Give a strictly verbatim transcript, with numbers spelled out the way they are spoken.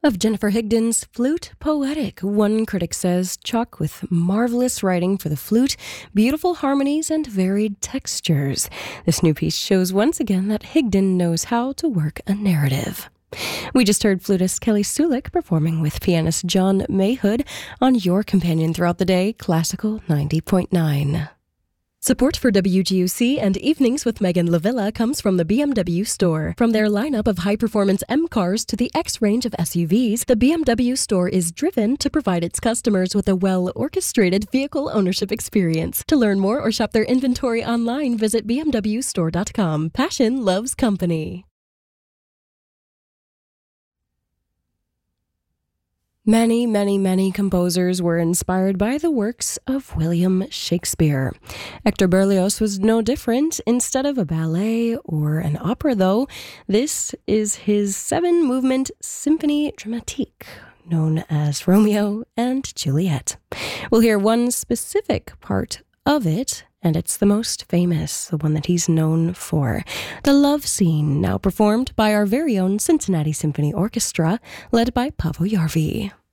Of Jennifer Higdon's Flute Poetic. One critic says, chock with marvelous writing for the flute, beautiful harmonies, and varied textures. This new piece shows once again that Higdon knows how to work a narrative. We just heard flutist Kelly Sulik performing with pianist John Mayhood on your companion throughout the day, Classical ninety point nine. Support for W G U C and Evenings with Megan Lavilla comes from the B M W store. From their lineup of high-performance M cars to the X range of S U Vs, the B M W store is driven to provide its customers with a well-orchestrated vehicle ownership experience. To learn more or shop their inventory online, visit b m w store dot com. Passion loves company. Many, many, many composers were inspired by the works of William Shakespeare. Hector Berlioz was no different. Instead of a ballet or an opera, though, this is his seven-movement Symphonie Dramatique, known as Romeo and Juliet. We'll hear one specific part of it, and it's the most famous, the one that he's known for. The love scene, now performed by our very own Cincinnati Symphony Orchestra, led by Paavo Järvi.